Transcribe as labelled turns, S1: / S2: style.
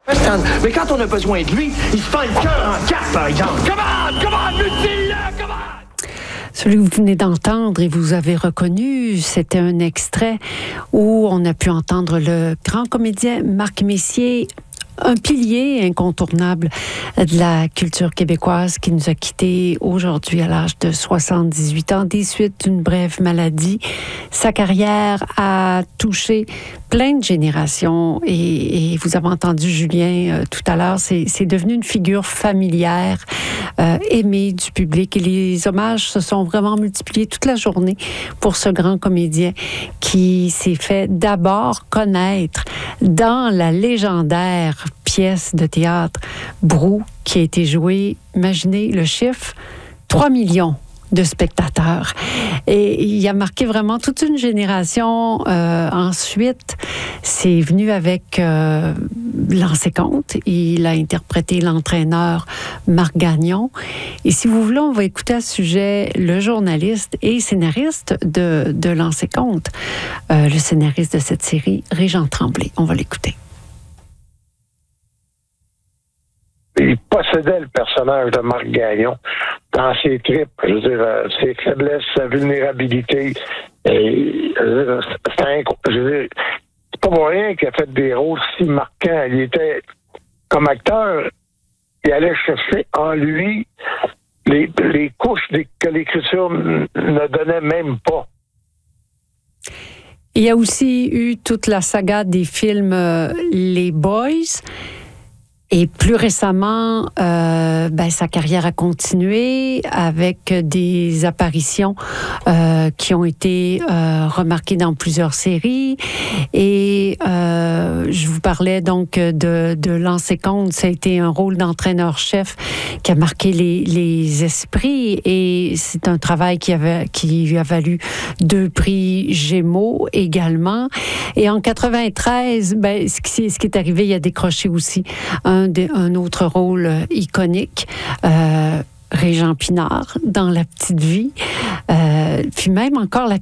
S1: Mais quand on a besoin de lui, il se fait le cœur en quatre, par exemple. Come on, mutile-le, come on!
S2: Celui que vous venez d'entendre et vous avez reconnu, c'était un extrait où on a pu entendre le grand comédien Marc Messier, un pilier incontournable de la culture québécoise qui nous a quittés aujourd'hui à l'âge de 78 ans des suites d'une brève maladie. Sa carrière a touché plein de générations et vous avez entendu Julien tout à l'heure, c'est devenu une figure familière, aimée du public et les hommages se sont vraiment multipliés toute la journée pour ce grand comédien qui s'est fait d'abord connaître dans la légendaire pièce de théâtre Brou qui a été jouée, imaginez le chiffre, 3 millions de spectateurs. Et il a marqué vraiment toute une génération. Ensuite, c'est venu avec Lancé Compte. Il a interprété l'entraîneur Marc Gagnon. Et si vous voulez, on va écouter à ce sujet le journaliste et scénariste de Lancé Compte, le scénariste de cette série, Régent Tremblay. On va l'écouter.
S3: Il possédait le personnage de Marc Gagnon dans ses tripes, je veux dire, ses faiblesses, sa vulnérabilité. Et, c'est pas pour rien qu'il a fait des rôles si marquants. Il était, comme acteur, il allait chercher en lui les couches que l'écriture ne donnait même pas.
S2: Il y a aussi eu toute la saga des films Les Boys. Et plus récemment, sa carrière a continué avec des apparitions qui ont été remarquées dans plusieurs séries. Et je vous parlais donc de Lancé Compte. Ça a été un rôle d'entraîneur-chef qui a marqué les esprits. Et c'est un travail qui lui a valu 2 prix Gémeaux également. Et en 93, ce qui est arrivé, il a décroché aussi un autre rôle iconique, Régent Pinard, dans La Petite Vie. Puis même encore